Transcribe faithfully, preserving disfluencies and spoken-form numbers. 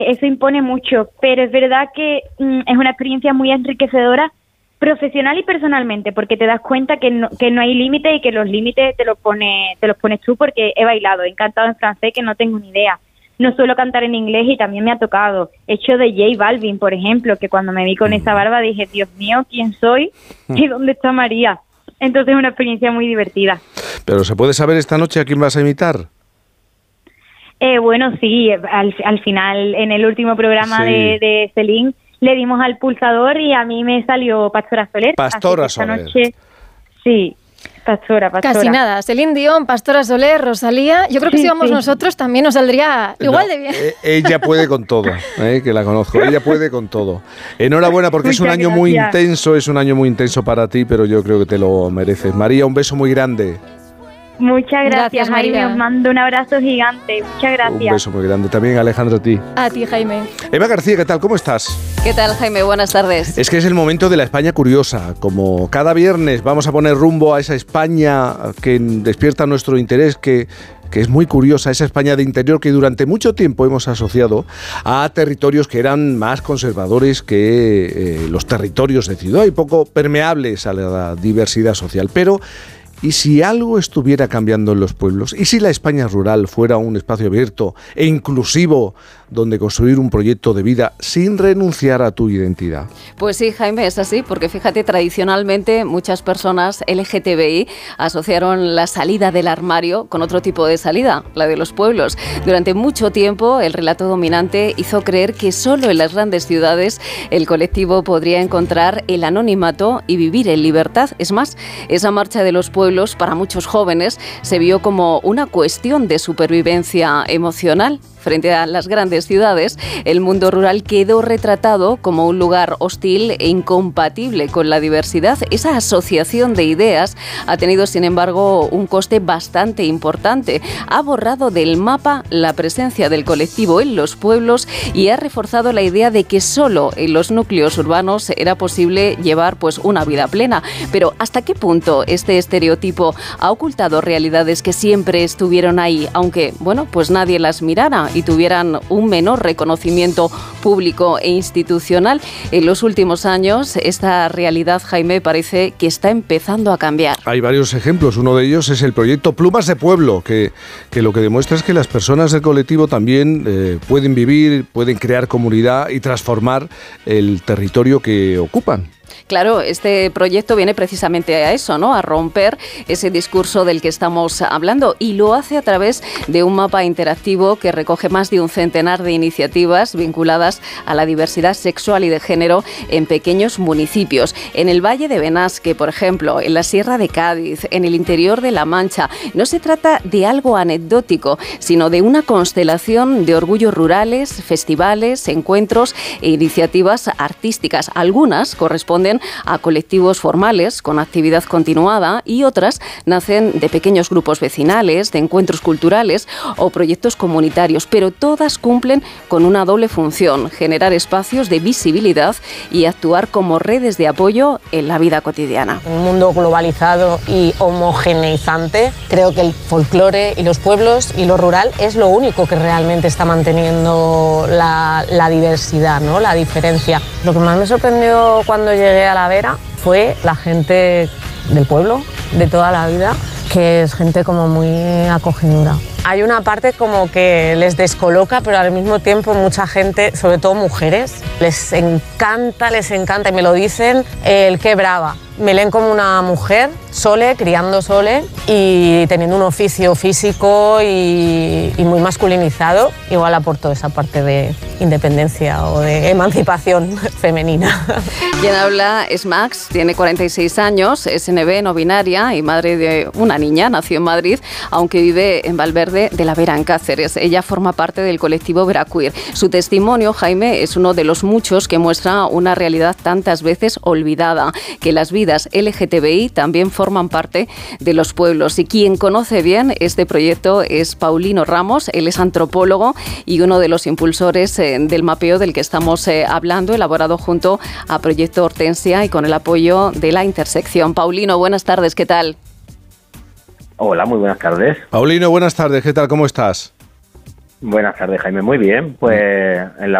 eso impone mucho, pero es verdad que mm, es una experiencia muy enriquecedora profesional y personalmente, porque te das cuenta que no, que no hay límites y que los límites te los pone, te los pones tú, porque he bailado, he cantado en francés que no tengo ni idea. No suelo cantar en inglés y también me ha tocado. He hecho de J Balvin, por ejemplo, que cuando me vi con esa barba dije, Dios mío, ¿quién soy? ¿Y dónde está María? Entonces es una experiencia muy divertida. Pero ¿se puede saber esta noche a quién vas a imitar? Eh, bueno, sí, al, al final, en el último programa sí. de, de Celine, le dimos al pulsador y a mí me salió Pastora Soler. Pastora esta Soler. Noche, sí. Pastora, pastora. Casi nada. Celine Dion, Pastora Soler, Rosalía. Yo creo que sí, si íbamos sí. nosotros también nos saldría igual no, de bien. Eh, ella puede con todo, eh, que la conozco. Ella puede con todo. Enhorabuena porque Muchas es un año gracias. muy intenso, es un año muy intenso para ti, pero yo creo que te lo mereces. María, un beso muy grande. Muchas gracias, gracias Jaime. María. Os mando un abrazo gigante. Muchas gracias. Un beso muy grande. También, Alejandro, a ti. A ti, Jaime. Eva García, ¿qué tal? ¿Cómo estás? ¿Qué tal, Jaime? Buenas tardes. Es que es el momento de la España curiosa. Como cada viernes vamos a poner rumbo a esa España que despierta nuestro interés, que... que es muy curiosa, esa España de interior que durante mucho tiempo hemos asociado a territorios que eran más conservadores que eh, los territorios de ciudad y poco permeables a la diversidad social. Pero, ¿y si algo estuviera cambiando en los pueblos? ¿Y si la España rural fuera un espacio abierto e inclusivo donde construir un proyecto de vida sin renunciar a tu identidad? Pues sí, Jaime, es así, porque fíjate, tradicionalmente muchas personas L G T B I asociaron la salida del armario con otro tipo de salida, la de los pueblos. Durante mucho tiempo el relato dominante hizo creer que solo en las grandes ciudades el colectivo podría encontrar el anonimato y vivir en libertad. Es más, esa marcha de los pueblos para muchos jóvenes se vio como una cuestión de supervivencia emocional. Frente a las grandes ciudades, el mundo rural quedó retratado como un lugar hostil e incompatible con la diversidad. Esa asociación de ideas ha tenido, sin embargo, un coste bastante importante. Ha borrado del mapa la presencia del colectivo en los pueblos y ha reforzado la idea de que solo en los núcleos urbanos era posible llevar pues, una vida plena. Pero ¿hasta qué punto este estereotipo ha ocultado realidades que siempre estuvieron ahí, aunque, bueno, pues nadie las mirara y tuvieran un menor reconocimiento público e institucional? En los últimos años, esta realidad, Jaime, parece que está empezando a cambiar. Hay varios ejemplos. Uno de ellos es el proyecto Plumas de Pueblo, que, que lo que demuestra es que las personas del colectivo también eh, pueden vivir, pueden crear comunidad y transformar el territorio que ocupan. Claro, este proyecto viene precisamente a eso, ¿no? A romper ese discurso del que estamos hablando, y lo hace a través de un mapa interactivo que recoge más de un centenar de iniciativas vinculadas a la diversidad sexual y de género en pequeños municipios. En el Valle de Benasque, por ejemplo, en la Sierra de Cádiz, en el interior de La Mancha. No se trata de algo anecdótico, sino de una constelación de orgullos rurales, festivales, encuentros e iniciativas artísticas. Algunas corresponden a colectivos formales con actividad continuada y otras nacen de pequeños grupos vecinales, de encuentros culturales o proyectos comunitarios, pero todas cumplen con una doble función: generar espacios de visibilidad y actuar como redes de apoyo en la vida cotidiana. En un mundo globalizado y homogeneizante, creo que el folclore y los pueblos y lo rural es lo único que realmente está manteniendo la, la diversidad, ¿no? La diferencia. Lo que más me sorprendió cuando llegué a La Vera fue la gente del pueblo, de toda la vida, que es gente como muy acogedora. Hay una parte como que les descoloca, pero al mismo tiempo mucha gente, sobre todo mujeres, les encanta, les encanta, y me lo dicen, el qué brava. Me leen como una mujer, sole, criando sole y teniendo un oficio físico y, y muy masculinizado. Igual aporto esa parte de independencia o de emancipación femenina. Quien habla es Max, tiene cuarenta y seis años, es ene be, no binaria y madre de una niña, nació en Madrid, aunque vive en Valverde de la Vera, en Cáceres. Ella forma parte del colectivo Veraqueer. Su testimonio, Jaime, es uno de los muchos que muestra una realidad tantas veces olvidada, que las vidas ele ge te be i también forman parte de los pueblos. Y quien conoce bien este proyecto es Paulino Ramos. Él es antropólogo y uno de los impulsores eh, del mapeo del que estamos eh, hablando, elaborado junto a Proyecto Hortensia y con el apoyo de La Intersección. Paulino, buenas tardes, ¿qué tal? Hola, muy buenas tardes. Paulino, buenas tardes, ¿qué tal? ¿Cómo estás? Buenas tardes, Jaime. Muy bien. Pues en la